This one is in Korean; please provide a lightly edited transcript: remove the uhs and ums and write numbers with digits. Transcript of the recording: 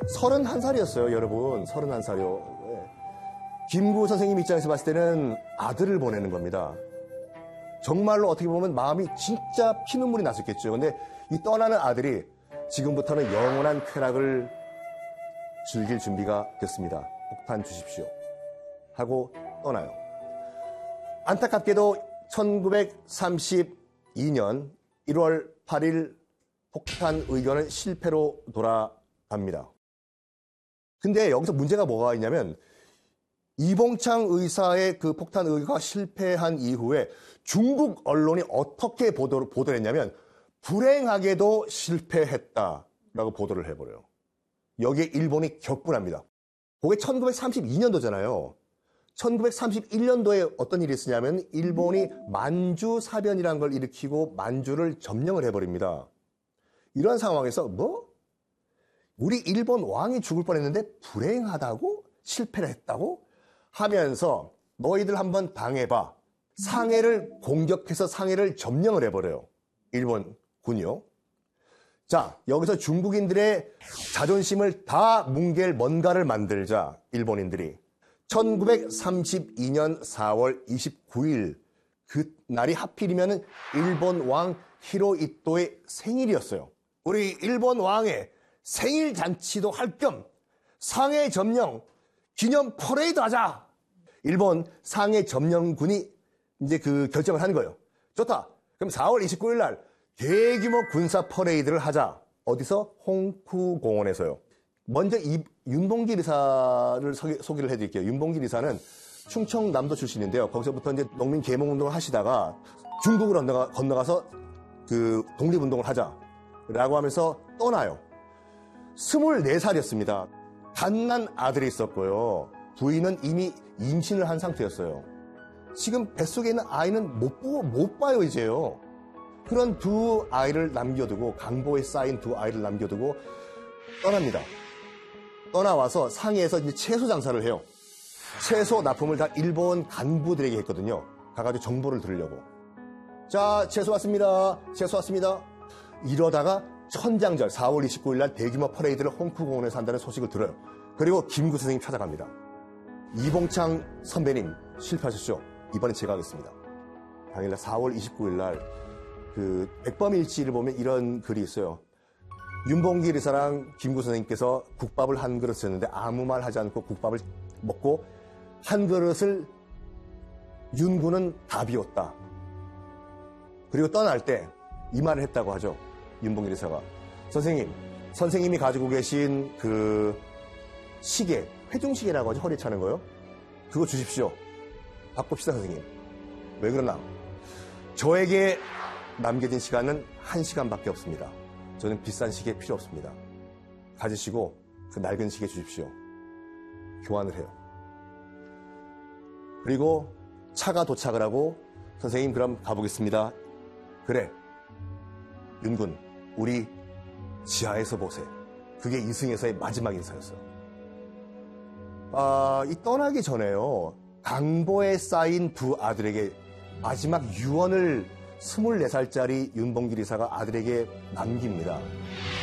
31살이었어요, 여러분. 31살이요. 김구 선생님 입장에서 봤을 때는 아들을 보내는 겁니다. 정말로 어떻게 보면 마음이 진짜 피눈물이 났었겠죠. 근데 이 떠나는 아들이 지금부터는 영원한 쾌락을 즐길 준비가 됐습니다. 폭탄 주십시오. 하고 떠나요. 안타깝게도 1932년 1월 8일 폭탄 의견은 실패로 돌아갑니다. 근데 여기서 문제가 뭐가 있냐면 이봉창 의사의 그 폭탄 의거가 실패한 이후에 중국 언론이 어떻게 보도를 했냐면 불행하게도 실패했다라고 보도를 해버려요. 여기에 일본이 격분합니다. 그게 1932년도잖아요. 1931년도에 어떤 일이 있었냐면 일본이 만주 사변이라는 걸 일으키고 만주를 점령을 해버립니다. 이런 상황에서 우리 일본 왕이 죽을 뻔했는데 불행하다고? 실패를 했다고? 하면서 너희들 한번 당해봐. 상해를 공격해서 상해를 점령을 해버려요. 일본군요. 자, 여기서 중국인들의 자존심을 다 뭉갤 뭔가를 만들자, 일본인들이. 1932년 4월 29일, 그날이 하필이면 일본 왕 히로이토의 생일이었어요. 우리 일본 왕의 생일 잔치도 할 겸 상해 점령 기념 퍼레이드 하자. 일본 상해 점령군이 이제 그 결정을 한 거예요. 좋다. 그럼 4월 29일 날 대규모 군사 퍼레이드를 하자. 어디서? 홍쿠공원에서요. 먼저 이 윤봉길 의사를 소개를 해드릴게요. 윤봉길 의사는 충청남도 출신인데요. 거기서부터 이제 농민 계몽운동을 하시다가 중국으로 건너가서 그 독립운동을 하자라고 하면서 떠나요. 24살이었습니다. 갓난 아들이 있었고요. 부인은 이미 임신을 한 상태였어요. 지금 뱃속에 있는 아이는 못 봐요, 이제요. 그런 두 아이를 남겨두고, 강보에 쌓인 두 아이를 남겨두고 떠납니다. 떠나와서 상해에서 이제 채소 장사를 해요. 채소 납품을 다 일본 간부들에게 했거든요. 가가지고 정보를 들으려고. 자, 채소 왔습니다. 채소 왔습니다. 이러다가 천장절 4월 29일 날 대규모 퍼레이드를 홍쿠공원에서 한다는 소식을 들어요. 그리고 김구 선생님 찾아갑니다. 이봉창 선배님 실패하셨죠? 이번에 제가 하겠습니다. 당일날 4월 29일 날 그 백범일지를 보면 이런 글이 있어요. 윤봉길 의사랑 김구 선생님께서 국밥을 한 그릇 줬는데 아무 말 하지 않고 국밥을 먹고 한 그릇을 윤구는 다 비웠다. 그리고 떠날 때 이 말을 했다고 하죠. 윤봉길 의사가. 선생님이 가지고 계신 그 시계, 회중시계라고 하죠. 허리 차는 거요. 그거 주십시오. 바꿉시다, 선생님. 왜 그러나? 저에게 남겨진 시간은 1시간밖에 없습니다. 저는 비싼 시계 필요 없습니다. 가지시고 그 낡은 시계 주십시오. 교환을 해요. 그리고 차가 도착을 하고 선생님 그럼 가보겠습니다. 그래. 윤군, 우리 지하에서 보세. 그게 이승에서의 마지막 인사였어요. 이 떠나기 전에요. 강보에 쌓인 두 아들에게 마지막 유언을 24살짜리 윤봉길 의사가 아들에게 남깁니다.